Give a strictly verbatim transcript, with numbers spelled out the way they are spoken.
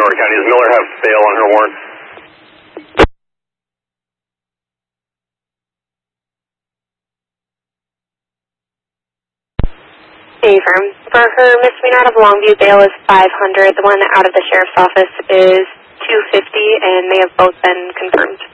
Norwood County. Does Miller have bail on her warrant? Affirm. For her misdemeanor out of Longview, bail is five hundred. The one out of the sheriff's office is two fifty, and they have both been confirmed.